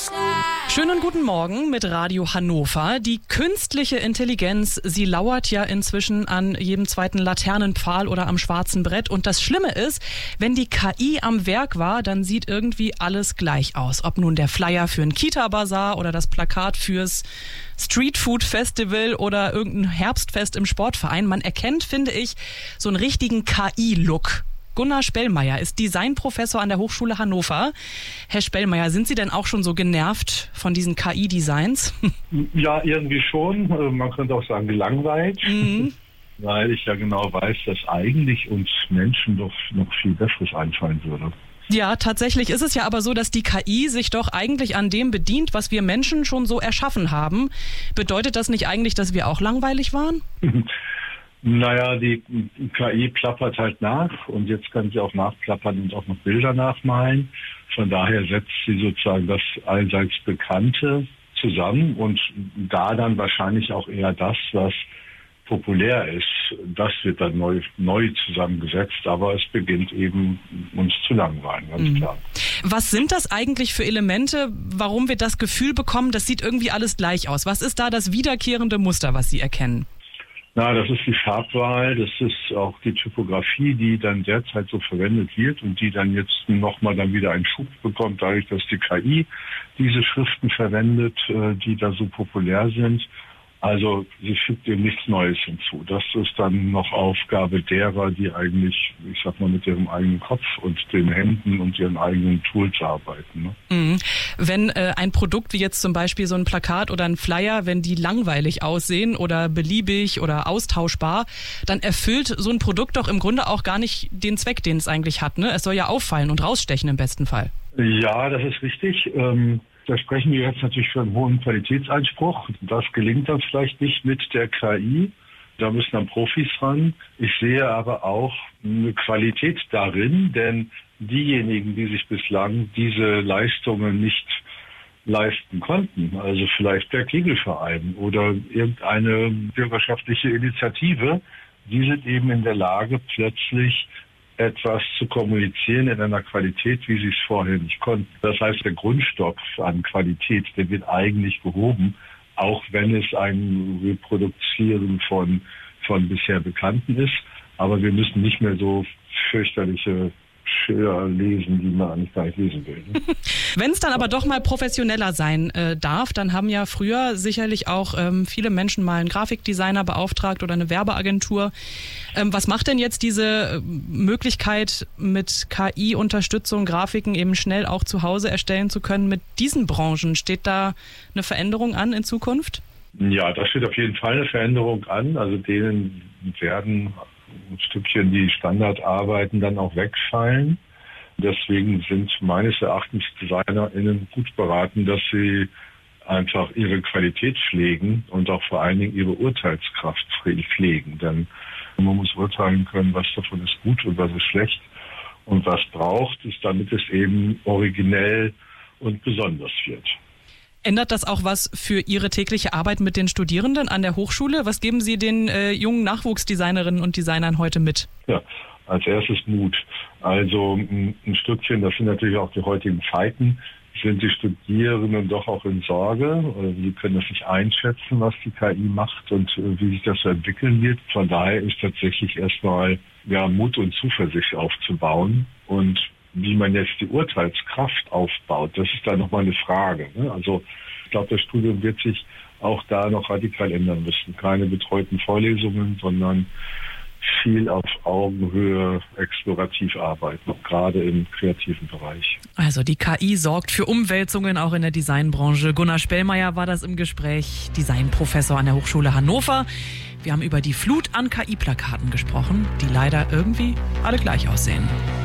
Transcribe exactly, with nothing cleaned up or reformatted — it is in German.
Schönen guten Morgen mit Radio Hannover. Die künstliche Intelligenz, sie lauert ja inzwischen an jedem zweiten Laternenpfahl oder am schwarzen Brett. Und das Schlimme ist, wenn die K I am Werk war, dann sieht irgendwie alles gleich aus. Ob nun der Flyer für ein Kita-Bazar oder das Plakat fürs Streetfood-Festival oder irgendein Herbstfest im Sportverein. Man erkennt, finde ich, so einen richtigen K I-Look. Gunnar Spellmeier ist Designprofessor an der Hochschule Hannover. Herr Spellmeier, sind Sie denn auch schon so genervt von diesen K I-Designs? Ja, irgendwie schon. Man könnte auch sagen gelangweilt, mhm. weil ich ja genau weiß, dass eigentlich uns Menschen doch noch viel Besseres einfallen würde. Ja, tatsächlich ist es ja aber so, dass die K I sich doch eigentlich an dem bedient, was wir Menschen schon so erschaffen haben. Bedeutet das nicht eigentlich, dass wir auch langweilig waren? Naja, die K I plappert halt nach und jetzt kann sie auch nachplappern und auch noch Bilder nachmalen. Von daher setzt sie sozusagen das allseits Bekannte zusammen und da dann wahrscheinlich auch eher das, was populär ist. Das wird dann neu, neu zusammengesetzt, aber es beginnt eben uns zu langweilen, ganz mhm. klar. Was sind das eigentlich für Elemente, warum wir das Gefühl bekommen, das sieht irgendwie alles gleich aus? Was ist da das wiederkehrende Muster, was Sie erkennen? Na, das ist die Farbwahl, das ist auch die Typografie, die dann derzeit so verwendet wird und die dann jetzt nochmal dann wieder einen Schub bekommt, dadurch, dass die K I diese Schriften verwendet, die da so populär sind. Also sie fügt dem nichts Neues hinzu. Das ist dann noch Aufgabe derer, die eigentlich, ich sag mal, mit ihrem eigenen Kopf und den Händen und ihren eigenen Tools arbeiten. Ne? Mhm. Wenn äh, ein Produkt wie jetzt zum Beispiel so ein Plakat oder ein Flyer, wenn die langweilig aussehen oder beliebig oder austauschbar, dann erfüllt so ein Produkt doch im Grunde auch gar nicht den Zweck, den es eigentlich hat. Ne? Es soll ja auffallen und rausstechen im besten Fall. Ja, das ist richtig. Ähm Da sprechen wir jetzt natürlich für einen hohen Qualitätsanspruch. Das gelingt dann vielleicht nicht mit der K I. Da müssen dann Profis ran. Ich sehe aber auch eine Qualität darin, denn diejenigen, die sich bislang diese Leistungen nicht leisten konnten, also vielleicht der Kegelverein oder irgendeine bürgerschaftliche Initiative, die sind eben in der Lage, plötzlich etwas zu kommunizieren in einer Qualität, wie sie es vorher nicht konnten. Das heißt, der Grundstock an Qualität, der wird eigentlich gehoben, auch wenn es ein Reproduzieren von, von bisher Bekannten ist. Aber wir müssen nicht mehr so fürchterliche Schilder lesen, die man eigentlich gar nicht lesen will. Ne? Wenn es dann aber doch mal professioneller sein äh, darf, dann haben ja früher sicherlich auch ähm, viele Menschen mal einen Grafikdesigner beauftragt oder eine Werbeagentur. Ähm, was macht denn jetzt diese Möglichkeit, mit K I-Unterstützung Grafiken eben schnell auch zu Hause erstellen zu können mit diesen Branchen? Steht da eine Veränderung an in Zukunft? Ja, da steht auf jeden Fall eine Veränderung an. Also denen werden ein Stückchen die Standardarbeiten dann auch wegfallen. Deswegen sind meines Erachtens DesignerInnen gut beraten, dass sie einfach ihre Qualität pflegen und auch vor allen Dingen ihre Urteilskraft pflegen. Denn man muss urteilen können, was davon ist gut und was ist schlecht und was braucht es, damit es eben originell und besonders wird. Ändert das auch was für Ihre tägliche Arbeit mit den Studierenden an der Hochschule? Was geben Sie den äh, jungen Nachwuchsdesignerinnen und Designern heute mit? Ja, als erstes Mut. Also ein, ein Stückchen, das sind natürlich auch die heutigen Zeiten, sind die Studierenden doch auch in Sorge. Sie können das nicht einschätzen, was die K I macht und äh, wie sich das so entwickeln wird. Von daher ist tatsächlich erstmal ja, Mut und Zuversicht aufzubauen und wie man jetzt die Urteilskraft aufbaut, das ist da nochmal eine Frage. Ne? Also ich glaube, das Studium wird sich auch da noch radikal ändern müssen. Keine betreuten Vorlesungen, sondern viel auf Augenhöhe explorativ arbeiten, gerade im kreativen Bereich. Also die K I sorgt für Umwälzungen auch in der Designbranche. Gunnar Spellmeier war das im Gespräch, Designprofessor an der Hochschule Hannover. Wir haben über die Flut an K I-Plakaten gesprochen, die leider irgendwie alle gleich aussehen.